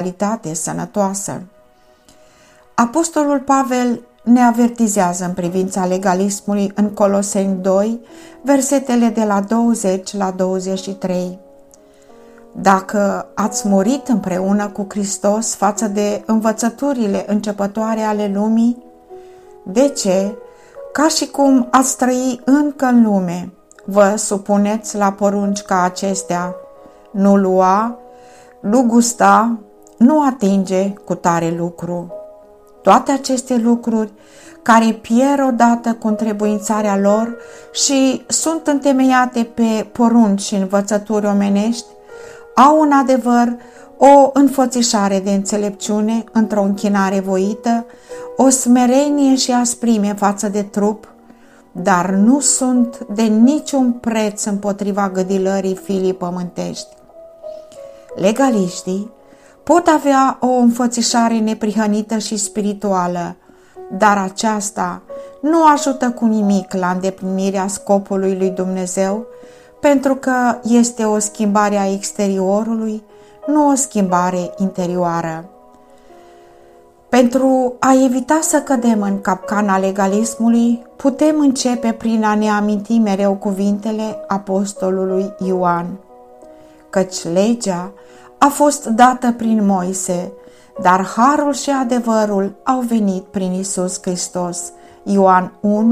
mentalitate sănătoasă. Apostolul Pavel ne avertizează în privința legalismului în Coloseni 2, versetele de la 20 la 23. Dacă ați murit împreună cu Hristos față de învățăturile începătoare ale lumii, de ce, ca și cum ați trăi încă în lume, vă supuneți la porunci ca acestea: nu lua, nu gusta, nu atinge cu tare lucru. Toate aceste lucruri care pierd odată cu întrebuințarea lor și sunt întemeiate pe porunci și învățături omenești, au în adevăr o înfățișare de înțelepciune într-o închinare voită, o smerenie și asprime față de trup, dar nu sunt de niciun preț împotriva gâdilării firii pământești. Legaliștii pot avea o înfățișare neprihănită și spirituală, dar aceasta nu ajută cu nimic la îndeplinirea scopului lui Dumnezeu, pentru că este o schimbare a exteriorului, nu o schimbare interioară. Pentru a evita să cădem în capcana legalismului, putem începe prin a ne aminti mereu cuvintele apostolului Ioan, căci legea a fost dată prin Moise, dar harul și adevărul au venit prin Iisus Hristos. Ioan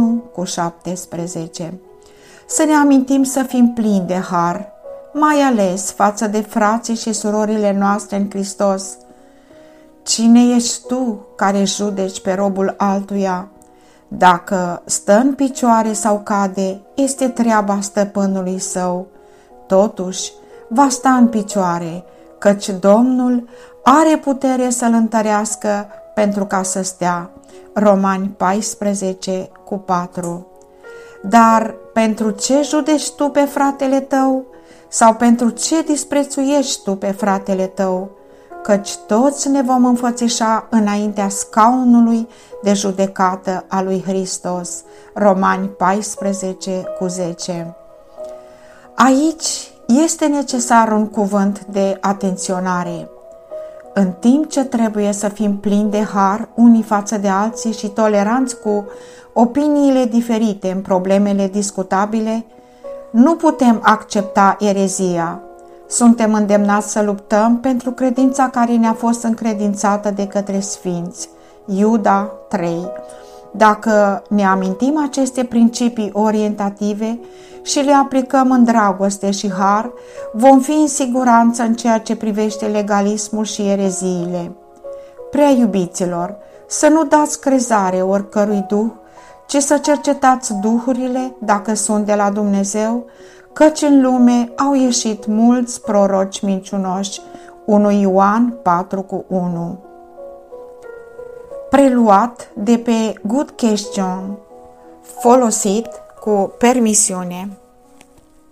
1:17. Să ne amintim să fim plini de har, mai ales față de frații și surorile noastre în Hristos. Cine ești tu care judeci pe robul altuia? Dacă stă în picioare sau cade, este treaba stăpânului său. Totuși, va sta în picioare, căci Domnul are putere să-l întărească pentru ca să stea. Romani 14:4. Dar pentru ce judeci tu pe fratele tău? Sau pentru ce disprețuiești tu pe fratele tău? Căci toți ne vom înfățișa înaintea scaunului de judecată a lui Hristos. Romani 14:10. Aici este necesar un cuvânt de atenționare. În timp ce trebuie să fim plini de har unii față de alții și toleranți cu opiniile diferite în problemele discutabile, nu putem accepta erezia. Suntem îndemnați să luptăm pentru credința care ne-a fost încredințată de către sfinți. Iuda 3. Dacă ne amintim aceste principii orientative și le aplicăm în dragoste și har, vom fi în siguranță în ceea ce privește legalismul și ereziile. Prea iubiților, să nu dați crezare oricărui duh, ci să cercetați duhurile dacă sunt de la Dumnezeu, căci în lume au ieșit mulți proroci mincinoși. 1 Ioan 4:1. Preluat de pe Good Question, folosit cu permisiune.